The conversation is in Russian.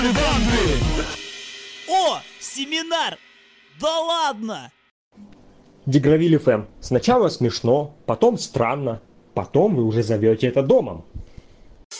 О, семинар! Да ладно! Дегравиль ФМ. Сначала смешно, потом странно, потом вы уже зовете это домом.